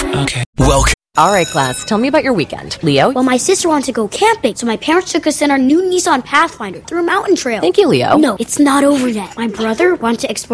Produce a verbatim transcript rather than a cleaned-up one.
Okay. Welcome. All right, class, tell me about your weekend. Leo? Well, my sister wanted to go camping, so my parents took us in our new Nissan Pathfinder through a mountain trail. Thank you, Leo. No, it's not over yet. My brother wanted to explore